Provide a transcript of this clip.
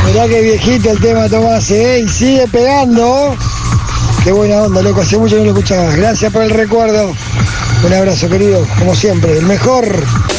Mirá que viejito el tema, Tomás, y sigue pegando. Qué buena onda, loco, hace mucho no lo escuchaba. Gracias por el recuerdo. Un abrazo, querido, como siempre, el mejor.